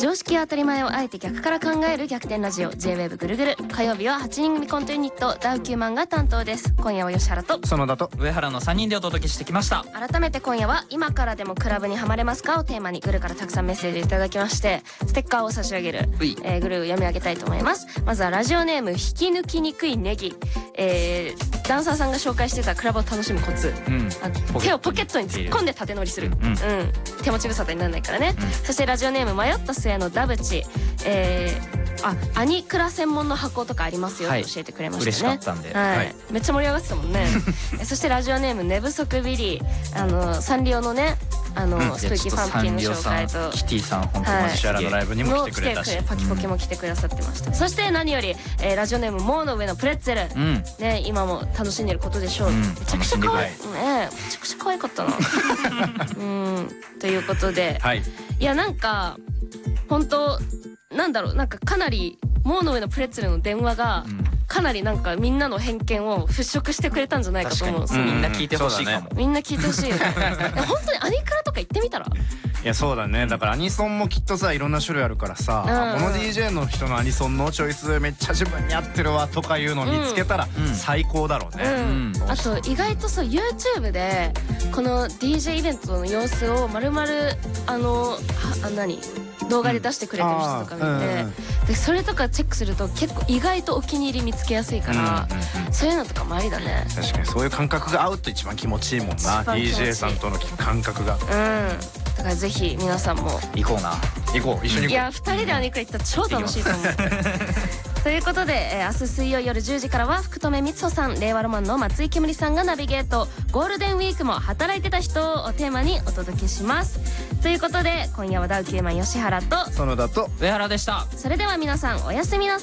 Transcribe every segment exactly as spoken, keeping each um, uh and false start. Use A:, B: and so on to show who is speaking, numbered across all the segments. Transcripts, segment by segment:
A: 常識や当たり前をあえて逆から考える逆転ラジオ ジェイウェーブ ぐるぐる。火曜日ははちにん組コントユニットダウ9万が担当です。今夜は吉原と
B: 園田と
C: 上原のさんにんでお届けしてきました。
A: 改めて今夜は今からでもクラブにはまれますかをテーマにグルからたくさんメッセージいただきまして、ステッカーを差し上げる、えー、グルを読み上げたいと思います。まずはラジオネーム引き抜きにくいネギ、えー、ダンサーさんが紹介してたクラブを楽しむコツ、うん、手をポケットに突っ込んで縦乗りする、うんうん、手持ち無沙汰にならないからね、うん、そしてラジオネーム迷った末のダブチ、えー、あ、アニクラ専門の箱とかありますよと教えてくれましたね。
C: 嬉しかったんで、
A: はいはい、めっちゃ盛り上がってたもんねそしてラジオネーム寝不足ビリー、あのサンリオのね、あの、うん、スプーキーパンプキンの紹介と
C: キティさん本当に吉原のライブにも来てくれたし、
A: パキポキも来てくださってました、うん、そして何より、えー、ラジオネームモーの上のプレッツェル、うん、ね、今も楽しんでることでしょう、うん、めちゃくちゃ可愛い、ね、めちゃくちゃ可愛かったなうんということで、はい、いやなんか本当なんだろう、なんかかなりモーの上のプレッツェルの電話が、うん、かなりなんかみんなの偏見を払拭してくれたんじゃないかと思う。
C: みんな聞いてほしいかも。
A: みんな聞いてほしいよね本当にアニクラとか行ってみたら。
B: いやそうだね、だからアニソンもきっとさいろんな種類あるからさ、うん、この ディージェー の人のアニソンのチョイスめっちゃ自分に合ってるわとかいうのを見つけたら最高だろうね、うん
A: うん、あと意外とそう YouTube でこの ディージェー イベントの様子をまるまるあのあ何動画で出してくれてる人とか見て、うん、でそれとかチェックすると結構意外とお気に入り見つけやすいから、うんうん、そういうのとかもありだね。
B: 確かにそういう感覚が合うと一番気持ちいいもんな、 ディージェー さんとの感覚が。うん、
A: だからぜひ皆さんも
C: 行こうな、
B: 行こう、一緒に行こう。
A: いやふたりでアニクラ行ったら超楽しいと思うということで、えー、明日水曜夜じゅうじからは福留光穂さん、令和ロマンの松井けむりさんがナビゲート、ゴールデンウィークも働いてた人をテーマにお届けします。ということで今夜はダウきゅうまん吉原と
B: 園田と
C: 上原でした。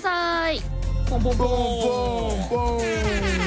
A: それでは皆さんおやすみなさい。
B: ポンポンポンポンポン。